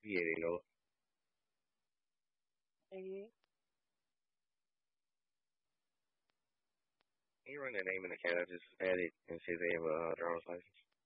Yeah, they know. Mhm. Can you run their name in the cat? I just add it and say they have a driver's license.